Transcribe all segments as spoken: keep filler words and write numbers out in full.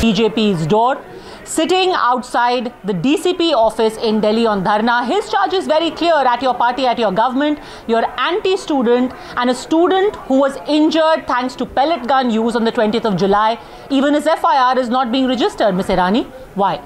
B J P's door, sitting outside the D C P office in Delhi on dharna. His charge is very clear: at your party, at your government, you're anti-student, and a student who was injured thanks to pellet gun use on the twentieth of July, even his F I R is not being registered. Miz Irani, why?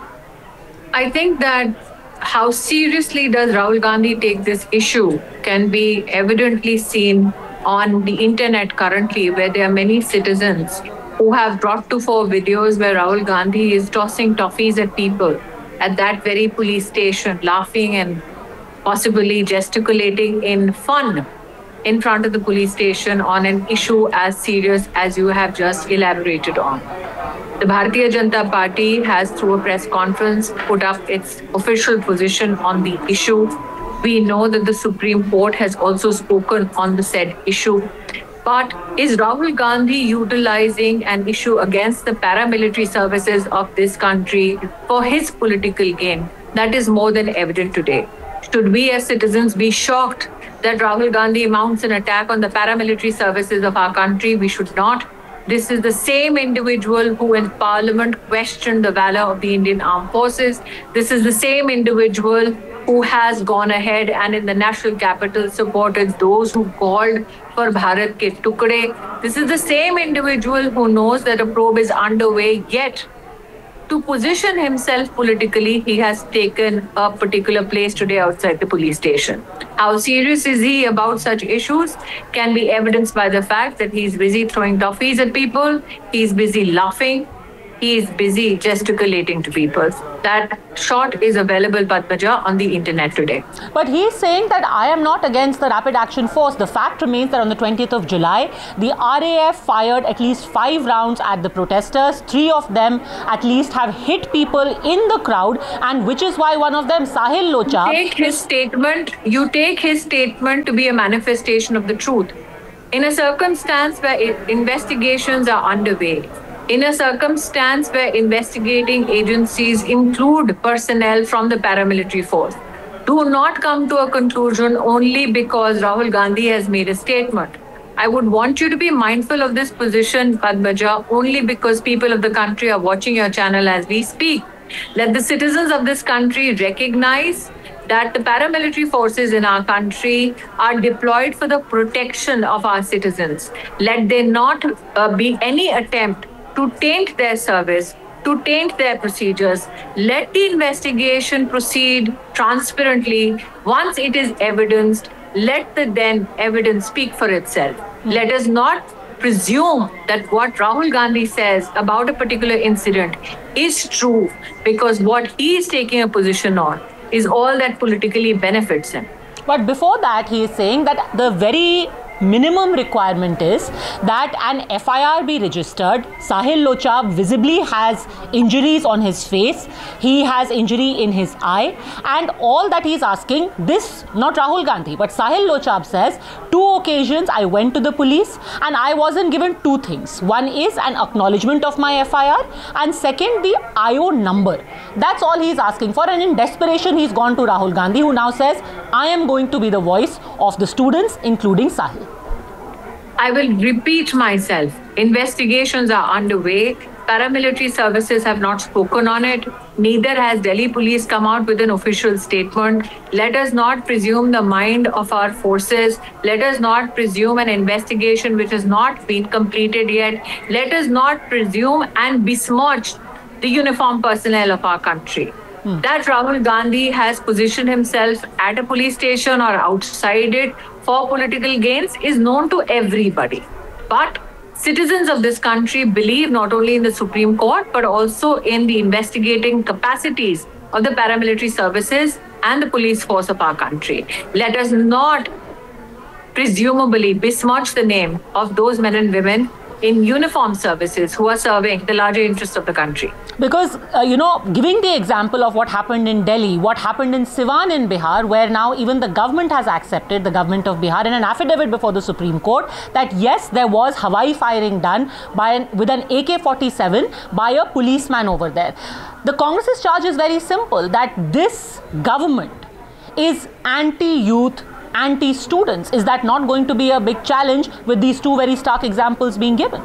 I think that how seriously does Rahul Gandhi take this issue can be evidently seen on the internet currently, where there are many citizens who have brought to fore videos where Rahul Gandhi is tossing toffees at people at that very police station, laughing and possibly gesticulating in fun in front of the police station on an issue as serious as you have just elaborated on. The Bharatiya Janata Party has, through a press conference, put up its official position on the issue. We know that the Supreme Court has also spoken on the said issue. But is Rahul Gandhi utilizing an issue against the paramilitary services of this country for his political gain? That is more than evident today. Should we as citizens be shocked that Rahul Gandhi mounts an attack on the paramilitary services of our country? We should not. This is the same individual who in Parliament questioned the valor of the Indian Armed Forces. This is the same individual who has gone ahead and in the national capital supported those who called for Bharat Ke Tukde. This is the same individual who knows that a probe is underway, yet to position himself politically, he has taken a particular place today outside the police station. How serious is he about such issues can be evidenced by the fact that he's busy throwing toffees at people, he's busy laughing, he is busy gesticulating to people. That shot is available, Padmaja, on the internet today. But he is saying that I am not against the Rapid Action Force. The fact remains that on the twentieth of July, the R A F fired at least five rounds at the protesters. Three of them at least have hit people in the crowd, and which is why one of them, Sahil Lochab... You take his statement, you take his statement to be a manifestation of the truth. In a circumstance where investigations are underway, in a circumstance where investigating agencies include personnel from the paramilitary force, do not come to a conclusion only because Rahul Gandhi has made a statement. I would want you to be mindful of this position, Padmaja, only because people of the country are watching your channel as we speak. Let the citizens of this country recognize that the paramilitary forces in our country are deployed for the protection of our citizens. Let there not uh, be any attempt to taint their service, to taint their procedures. Let the investigation proceed transparently. Once it is evidenced, let the then evidence speak for itself. Mm-hmm. Let us not presume that what Rahul Gandhi says about a particular incident is true, because what he is taking a position on is all that politically benefits him. But before that, he is saying that the very minimum requirement is that an F I R be registered. Sahil Lochab visibly has injuries on his face. He has injury in his eye. And all that he is asking, this, not Rahul Gandhi, but Sahil Lochab says, two occasions I went to the police and I wasn't given two things. One is an acknowledgement of my F I R, and second, the I O number. That's all he is asking for. And in desperation, he's gone to Rahul Gandhi, who now says, I am going to be the voice of the students, including Sahil. I will repeat myself. Investigations are underway. Paramilitary services have not spoken on it. Neither has Delhi police come out with an official statement. Let us not presume the mind of our forces. Let us not presume an investigation which has not been completed yet. Let us not presume and besmirch the uniformed personnel of our country. Hmm. That Rahul Gandhi has positioned himself at a police station or outside it for political gains is known to everybody. But citizens of this country believe not only in the Supreme Court, but also in the investigating capacities of the paramilitary services and the police force of our country. Let us not presumably besmirch the name of those men and women in uniform services who are serving the larger interests of the country. Because, uh, you know, giving the example of what happened in Delhi, what happened in Siwan in Bihar, where now even the government has accepted, the government of Bihar, in an affidavit before the Supreme Court, that yes, there was Hawaii firing done by an, with an A K forty-seven by a policeman over there. The Congress's charge is very simple, that this government is anti-youth, anti-students. Is that not going to be a big challenge with these two very stark examples being given?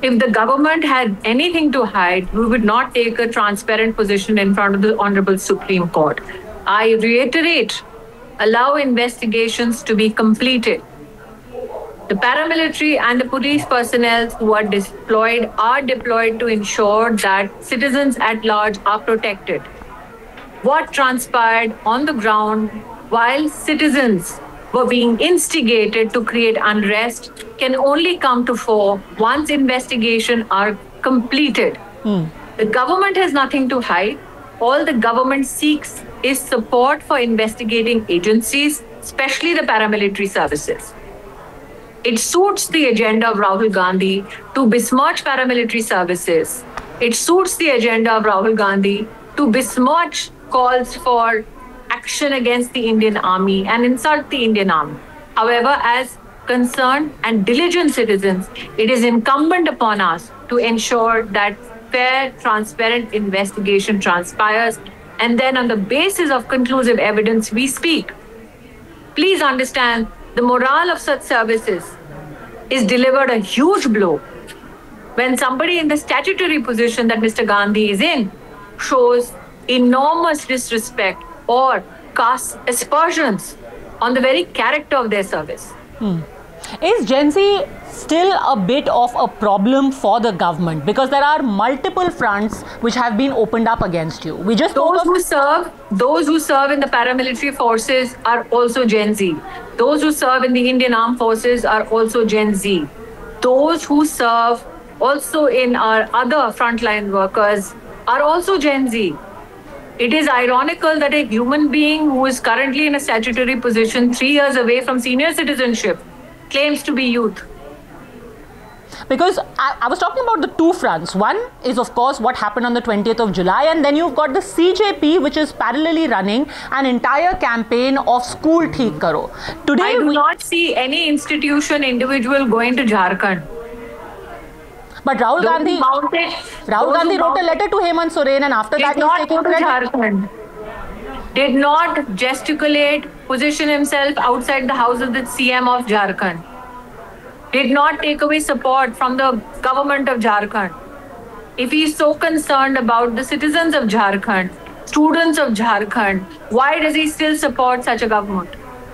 if the government had anything to hide, we would not take a transparent position in front of the Honorable Supreme Court. I reiterate, allow investigations to be completed. The paramilitary and the police personnel who are deployed are deployed to ensure that citizens at large are protected. What transpired on the ground while citizens were being instigated to create unrest can only come to fore once investigations are completed. Mm. The government has nothing to hide. All the government seeks is support for investigating agencies, especially the paramilitary services. It suits the agenda of Rahul Gandhi to besmirch paramilitary services. It suits the agenda of Rahul Gandhi to besmirch calls for action against the Indian army and insult the Indian army. However, as concerned and diligent citizens, it is incumbent upon us to ensure that fair, transparent investigation transpires, and then on the basis of conclusive evidence, we speak. Please understand, the morale of such services is delivered a huge blow when somebody in the statutory position that Mister Gandhi is in shows enormous disrespect or casts aspersions on the very character of their service. Hmm. Is Gen Z still a bit of a problem for the government? Because there are multiple fronts which have been opened up against you. We just those who serve, those who serve in the paramilitary forces are also Gen Z. Those who serve in the Indian Armed Forces are also Gen Z. Those who serve also in our other frontline workers are also Gen Z. It is ironical that a human being who is currently in a statutory position three years away from senior citizenship claims to be youth. Because I, I was talking about the two fronts. One is, of course, what happened on the twentieth of July, and then you've got the C J P, which is parallelly running an entire campaign of School Theek Karo. Today, I do we not see any institution, individual going to Jharkhand. But Rahul those Gandhi, mounted, Rahul Gandhi wrote a letter to Hemant Soren, and after that he's taking credit. Jharkhand. Did not gesticulate, position himself outside the house of the C M of Jharkhand. Did not take away support from the government of Jharkhand. If he is so concerned about the citizens of Jharkhand, students of Jharkhand, why does he still support such a government?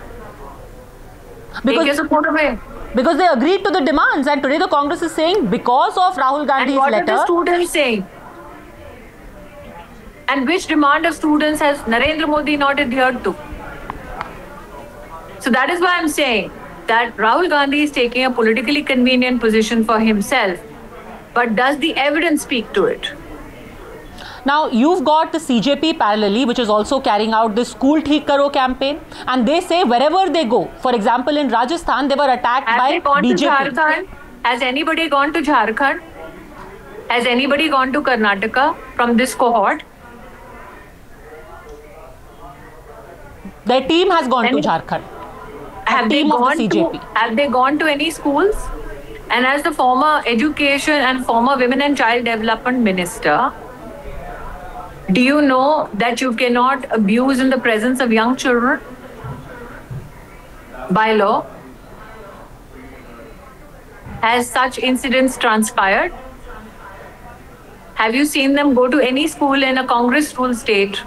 Because, take your support away. Because they agreed to the demands, and today the Congress is saying because of Rahul Gandhi's and what letter. What are the students saying? And which demand of students has Narendra Modi not adhered to? So that is why I'm saying that Rahul Gandhi is taking a politically convenient position for himself. But does the evidence speak to it? Now, you've got the C J P parallelly, which is also carrying out the School Theek Karo campaign. And they say wherever they go, for example, in Rajasthan, they were attacked Has by they gone B J P. To Jharkhand? Has anybody gone to Jharkhand? Has anybody gone to Karnataka from this cohort? Their team has gone Any? to Jharkhand. Have they, gone the to, have they gone to any schools? And as the former education and former women and child development minister, do you know that you cannot abuse in the presence of young children by law? Has such incidents transpired? Have you seen them go to any school in a Congress ruled state?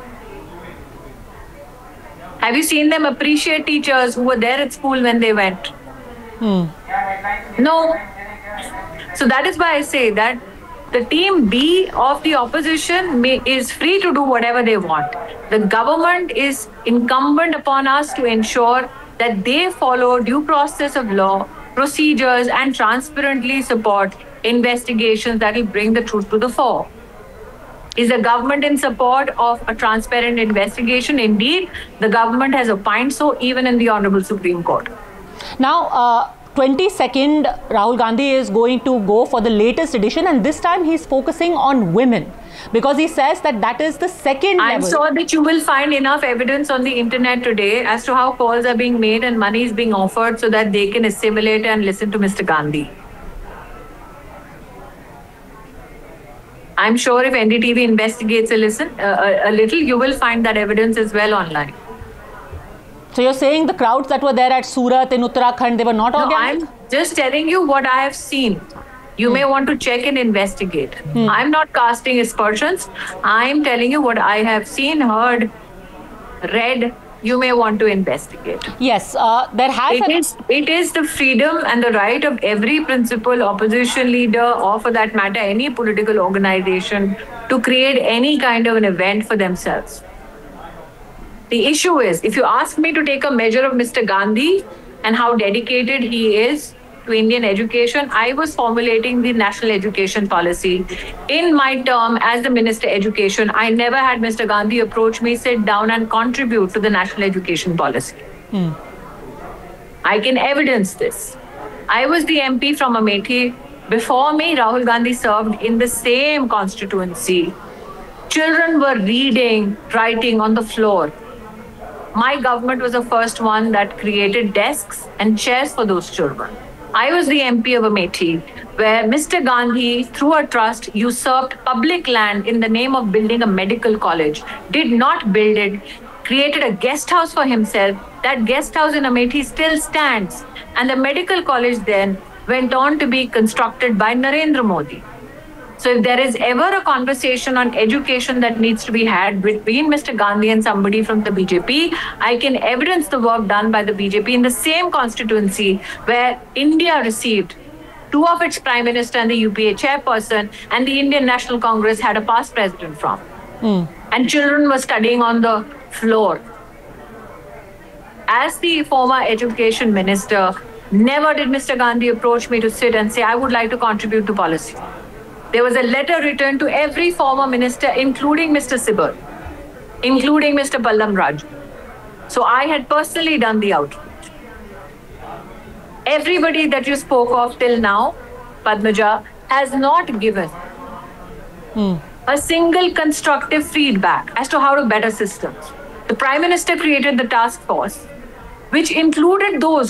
Have you seen them appreciate teachers who were there at school when they went? Hmm. No. So that is why I say that the team B of the opposition may, is free to do whatever they want. The government is incumbent upon us to ensure that they follow due process of law, procedures, and transparently support investigations that will bring the truth to the fore. Is the government in support of a transparent investigation? Indeed, the government has opined so even in the Honorable Supreme Court. Now, uh, twenty-second, Rahul Gandhi is going to go for the latest edition, and this time he's focusing on women because he says that that is the second I'm level. sure that you will find enough evidence on the internet today as to how calls are being made and money is being offered so that they can assimilate and listen to Mister Gandhi. I'm sure if N D T V investigates a, listen, uh, a little, you will find that evidence as well online. So you're saying the crowds that were there at Surat in Uttarakhand, they were not no, organized? I'm just telling you what I have seen. You may want to check and investigate. Hmm. I'm not casting aspersions. I'm telling you what I have seen, heard, read. You may want to investigate. Yes, uh, there has It is, it is the freedom and the right of every principal opposition leader, or for that matter, any political organization, to create any kind of an event for themselves. The issue is, if you ask me to take a measure of Mister Gandhi and how dedicated he is to Indian education, I was formulating the national education policy. In my term as the Minister Education, I never had Mister Gandhi approach me, sit down and contribute to the national education policy. Hmm. I can evidence this. I was the M P from Amethi. Before me, Rahul Gandhi served in the same constituency. Children were reading, writing on the floor. My government was the first one that created desks and chairs for those children. I was the M P of Amethi, where Mister Gandhi, through a trust, usurped public land in the name of building a medical college, did not build it, created a guest house for himself. That guest house in Amethi still stands. And the medical college then went on to be constructed by Narendra Modi. So if there is ever a conversation on education that needs to be had between Mister Gandhi and somebody from the B J P, I can evidence the work done by the B J P in the same constituency where India received two of its prime minister and the U P A chairperson, and the Indian National Congress had a past president from. Mm. And children were studying on the floor. As the former education minister, never did Mister Gandhi approach me to sit and say, I would like to contribute to policy. There was a letter written to every former minister, including Mister Sibal, including Mister Pallam Raj. So I had personally done the outreach. Everybody that you spoke of till now, Padmaja, has not given Hmm. a single constructive feedback as to how to better systems. The Prime Minister created the task force, which included those